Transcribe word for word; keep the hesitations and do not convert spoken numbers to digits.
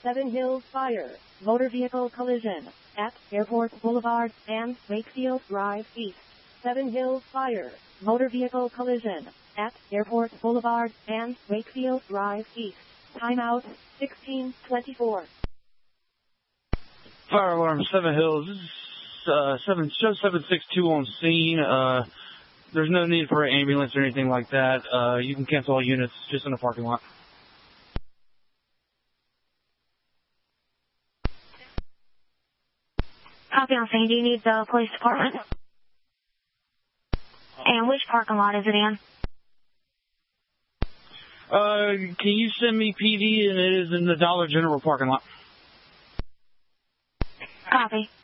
Seven Hills Fire, motor vehicle collision, at Airport Boulevard and Wakefield Drive East. Seven Hills Fire, motor vehicle collision, at Airport Boulevard and Wakefield Drive East. Timeout, sixteen twenty-four. Fire alarm, Seven Hills. This is uh, seven, show seven six two on scene. Uh, there's no need for an ambulance or anything like that. Uh, you can cancel all units just in the parking lot. Copy on scene. Do you need the police department? And which parking lot is it in? Uh, can you send me P D? And it is in the Dollar General parking lot. Copy.